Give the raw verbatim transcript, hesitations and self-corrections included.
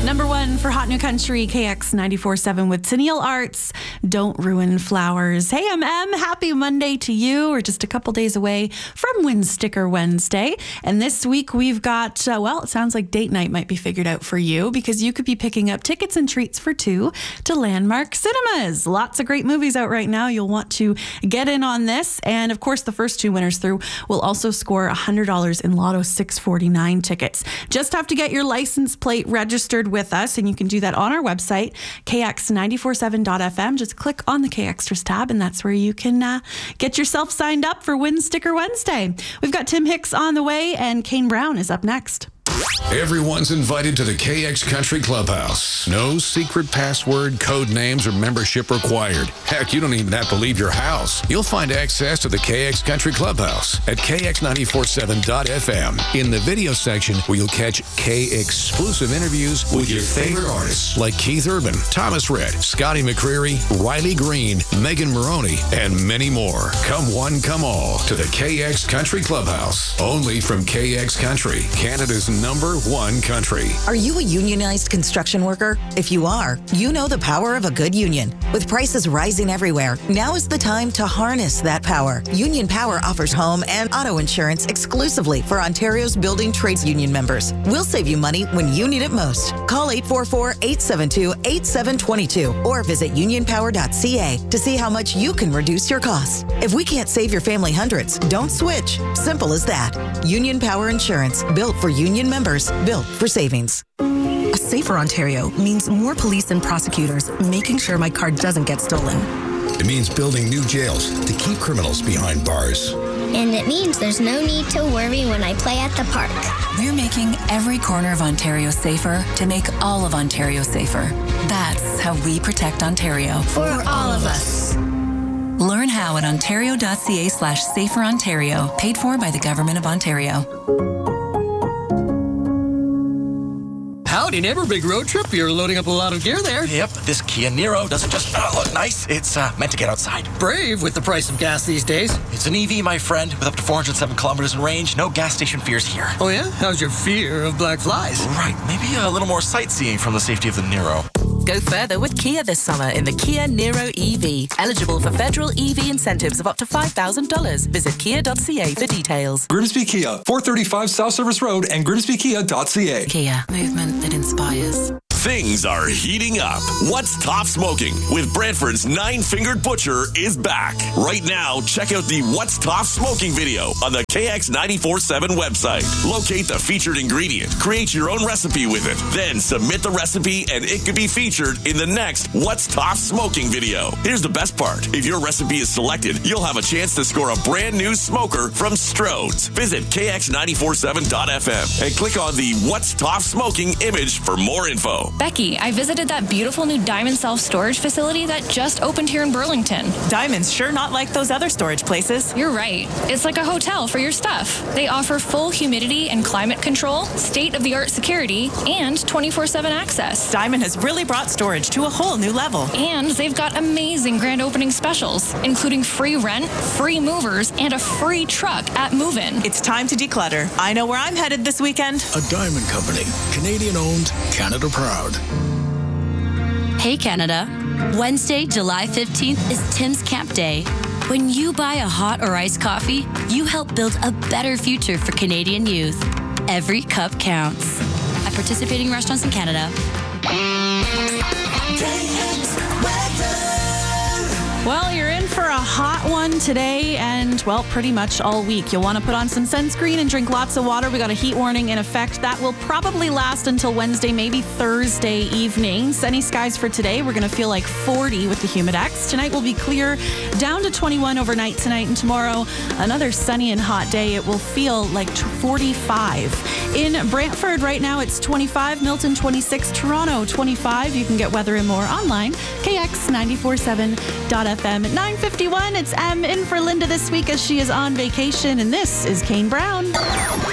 Number one for Hot New Country, K X ninety-four point seven with Tennille Arts, Don't Ruin Flowers. Hey, I'm Em. Happy Monday to you. We're just a couple days away from Win Sticker Wednesday. And this week we've got, uh, well, it sounds like date night might be figured out for you because you could be picking up tickets and treats for two to Landmark Cinemas. Lots of great movies out right now. You'll want to get in on this. And of course, the first two winners through will also score one hundred dollars in Lotto six forty-nine tickets. Just have to get your license plate registered with us, and you can do that on our website, K X nine four seven dot F M. Just click on the K Extras tab, and that's where you can uh, get yourself signed up for Win Sticker Wednesday. We've got Tim Hicks on the way, and Kane Brown is up next. Everyone's invited to the K X Country Clubhouse. No secret password, code names, or membership required. Heck, you don't even have to leave your house. You'll find access to the K X Country Clubhouse at K X nine four seven dot F M in the video section, where you'll catch K exclusive interviews with your favorite artists like Keith Urban, Thomas Rhett, Scotty McCreery, Riley Green, Megan Maroney, and many more. Come one, come all to the K X Country Clubhouse. Only from K X Country, Canada's number one country. Are you a unionized construction worker? If you are, you know the power of a good union. With prices rising everywhere, now is the time to harness that power. Union Power offers home and auto insurance exclusively for Ontario's building trades union members. We'll save you money when you need it most. Call eight four four, eight seven two, eight seven two two or visit union power dot c a to see how much you can reduce your costs. If we can't save your family hundreds, don't switch. Simple as that. Union Power Insurance, built for union members, built for savings. A safer Ontario means more police and prosecutors making sure my car doesn't get stolen. It means building new jails to keep criminals behind bars. And it means there's no need to worry when I play at the park. We're making every corner of Ontario safer to make all of Ontario safer. That's how we protect Ontario. For all of us. Learn how at ontario.ca slash safer Ontario. Paid for by the Government of Ontario. Howdy, neighbor. Big road trip. You're loading up a lot of gear there. Yep, this Kia Niro doesn't just uh, look nice. It's uh, meant to get outside. Brave with the price of gas these days. It's an E V, my friend, with up to four hundred seven kilometers in range. No gas station fears here. Oh, yeah? How's your fear of black flies? Right. Maybe a little more sightseeing from the safety of the Niro. Go further with Kia this summer in the Kia Niro E V. Eligible for federal E V incentives of up to five thousand dollars. Visit kia dot c a for details. Grimsby Kia, four thirty-five South Service Road and grimsby kia dot c a. Kia, movement that inspires. Things are heating up. What's Top Smoking with Brantford's Nine-Fingered Butcher is back. Right now, check out the What's Top Smoking video on the K X nine four seven website. Locate the featured ingredient, create your own recipe with it, then submit the recipe and it could be featured in the next What's Top Smoking video. Here's the best part. If your recipe is selected, you'll have a chance to score a brand new smoker from Strode's. Visit K X nine four seven dot F M and click on the What's Top Smoking image for more info. Becky, I visited that beautiful new Diamond self-storage facility that just opened here in Burlington. Diamond's sure not like those other storage places. You're right. It's like a hotel for your stuff. They offer full humidity and climate control, state-of-the-art security, and twenty-four seven access. Diamond has really brought storage to a whole new level. And they've got amazing grand opening specials, including free rent, free movers, and a free truck at move-in. It's time to declutter. I know where I'm headed this weekend. A Diamond Company, Canadian-owned, Canada proud. Hey Canada, Wednesday, July fifteenth is Tim's Camp Day. When you buy a hot or iced coffee, you help build a better future for Canadian youth. Every cup counts. At participating restaurants in Canada. Well, you're in for a hot one today and, well, pretty much all week. You'll want to put on some sunscreen and drink lots of water. We got a heat warning in effect. That will probably last until Wednesday, maybe Thursday evening. Sunny skies for today. We're going to feel like forty with the Humidex. Tonight will be clear, down to twenty-one overnight tonight, and tomorrow, another sunny and hot day. It will feel like forty-five. In Brantford right now, it's twenty-five, Milton twenty-six, Toronto twenty-five. You can get weather and more online, K X nine four seven dot F M. At nine fifty-one, it's Em in for Linda this week as she is on vacation, and this is Kane Brown.